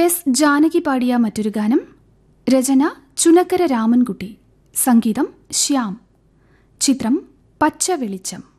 S Janaki പാടിയ മറ്റൊരു ഗാനം. രചന ചുനക്കര രാമൻകുട്ടി. സംഗീതം ശ്യാം. ചിത്രം പച്ച വെളിച്ചം.